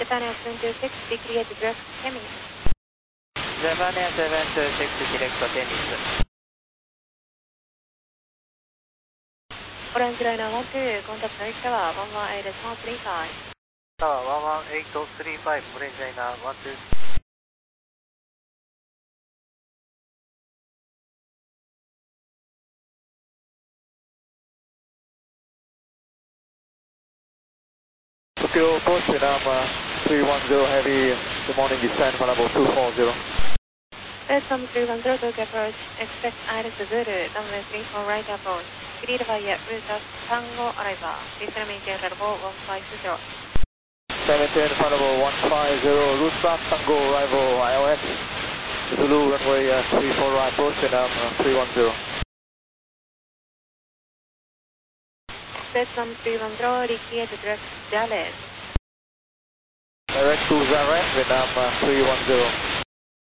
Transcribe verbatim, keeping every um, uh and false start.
Japan Air seven two six, decreate direct Temis. Japan Air seven two six, direct Temis. Orange Liner one two, contact North Tower one one eight decimal three five. Tower one one eight three five, Orange Liner one two. Tokyo Post Vietnam uh, three one zero Heavy, good morning, descent level two four zero. Vietnam three one zero, Tokyo approach, expect Iris Zulu, runway three four right approach. Cleared via Brutus Tango arrival, please maintain level one five zero. Maintain level one five zero, route start Tango arrival I O S, Zulu runway uh, three four right approach Vietnam uh, three one zero. Vietnam three one zero, decreate direct Dallas. Direct to Zaret, Vietnam uh, three one zero.